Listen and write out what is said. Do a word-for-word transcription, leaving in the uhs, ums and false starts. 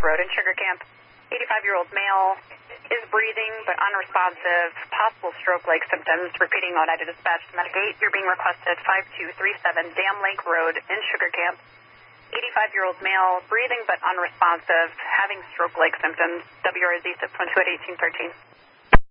Road in Sugar Camp. eighty-five-year-old male is breathing but unresponsive, possible stroke-like symptoms. Repeating Oneida Dispatch to Medic eight, you're being requested five two three seven Dam Lake Road in Sugar Camp. eighty-five-year-old male, breathing but unresponsive, having stroke-like symptoms. W R Z six one two at eighteen thirteen.